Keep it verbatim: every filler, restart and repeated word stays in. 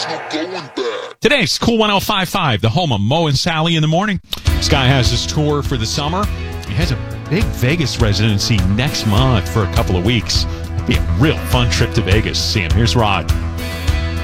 There's no going back. Today's Cool one oh five point five, the home of Mo and Sally in the morning. Sky has his tour for the summer. He has a big Vegas residency next month for a couple of weeks. It'll be a real fun trip to Vegas. See him. Here's Rod.